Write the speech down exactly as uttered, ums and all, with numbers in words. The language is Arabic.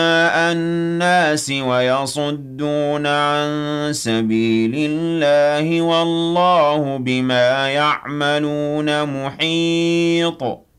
الناس ويصدون عن سبيل الله والله بما يعملون محيط